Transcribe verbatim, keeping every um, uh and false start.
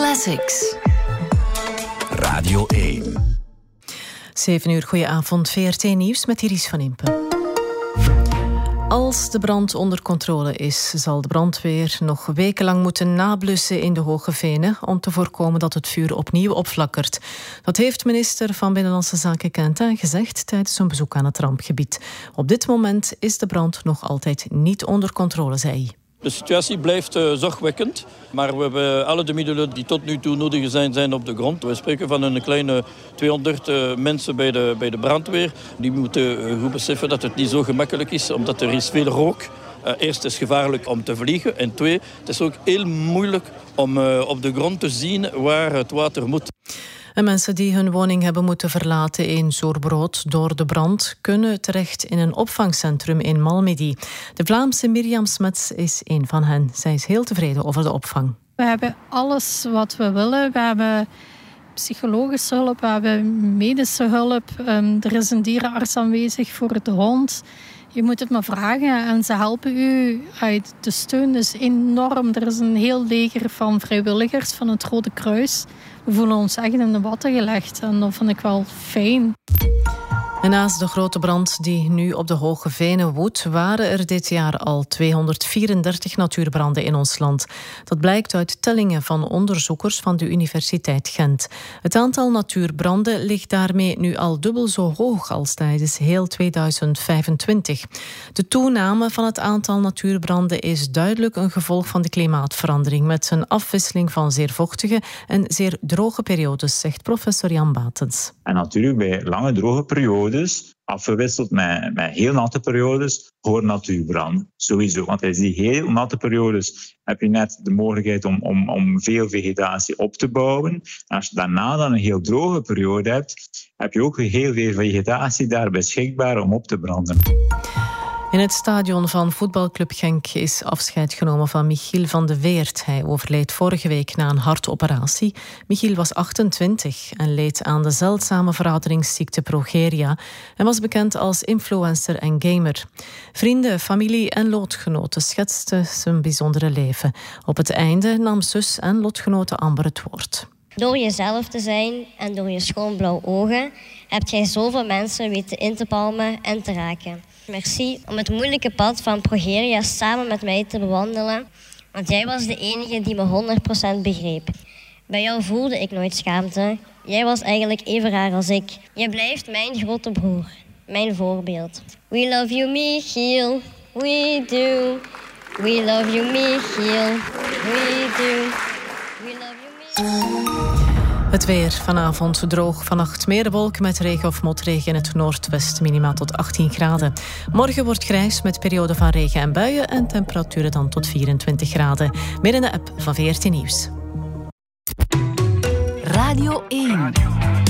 Classics. Radio één. zeven uur, goedenavond. V R T Nieuws met Iris van Impen. Als de brand onder controle is, zal de brandweer nog wekenlang moeten nablussen in de Hoge Venen om te voorkomen dat het vuur opnieuw opflakkert. Dat heeft minister van Binnenlandse Zaken Quentin gezegd tijdens een bezoek aan het rampgebied. Op dit moment is de brand nog altijd niet onder controle, zei hij. De situatie blijft uh, zorgwekkend, maar we hebben alle de middelen die tot nu toe nodig zijn, zijn op de grond. We spreken van een kleine tweehonderd uh, mensen bij de, bij de brandweer. Die moeten uh, goed beseffen dat het niet zo gemakkelijk is, omdat er is veel rook. Uh, eerst is het gevaarlijk om te vliegen en twee, het is ook heel moeilijk om uh, op de grond te zien waar het water moet. En mensen die hun woning hebben moeten verlaten in Zoerbrood door de brand kunnen terecht in een opvangcentrum in Malmedy. De Vlaamse Mirjam Smets is een van hen. Zij is heel tevreden over de opvang. We hebben alles wat we willen. We hebben psychologische hulp, we hebben medische hulp. Um, er is een dierenarts aanwezig voor de hond. Je moet het maar vragen en ze helpen u. De steun is enorm. Er is een heel leger van vrijwilligers van het Rode Kruis. We voelen ons echt in de watten gelegd en dat vind ik wel fijn. En naast de grote brand die nu op de Hoge Venen woedt, waren er dit jaar al tweehonderdvierendertig natuurbranden in ons land. Dat blijkt uit tellingen van onderzoekers van de Universiteit Gent. Het aantal natuurbranden ligt daarmee nu al dubbel zo hoog als tijdens heel tweeduizend vijfentwintig. De toename van het aantal natuurbranden is duidelijk een gevolg van de klimaatverandering, met een afwisseling van zeer vochtige en zeer droge periodes, zegt professor Jan Batens. En natuurlijk bij lange droge periodes, afgewisseld met, met heel natte periodes, voor natuurbrand. Sowieso, want in die heel natte periodes heb je net de mogelijkheid om, om, om veel vegetatie op te bouwen. En als je daarna dan een heel droge periode hebt, heb je ook heel veel vegetatie daar beschikbaar om op te branden. In het stadion van voetbalclub Genk is afscheid genomen van Michiel van de Weert. Hij overleed vorige week na een hartoperatie. Michiel was achtentwintig en leed aan de zeldzame verouderingsziekte progeria en was bekend als influencer en gamer. Vrienden, familie en lotgenoten schetsten zijn bijzondere leven. Op het einde nam zus en lotgenote Amber het woord. Door jezelf te zijn en door je schoonblauwe ogen heb jij zoveel mensen weten in te palmen en te raken. Merci om het moeilijke pad van progeria samen met mij te bewandelen, want jij was de enige die me honderd procent begreep. Bij jou voelde ik nooit schaamte. Jij was eigenlijk even raar als ik. Je blijft mijn grote broer, mijn voorbeeld. We love you, Michiel. We do. We love you, Michiel. We do. We love you, Michiel. Het weer vanavond droog, vannacht meer wolken met regen of motregen in het noordwesten, minimaal tot achttien graden. Morgen wordt grijs met perioden van regen en buien en temperaturen dan tot vierentwintig graden. Meer in de app van V R T Nieuws. Radio één.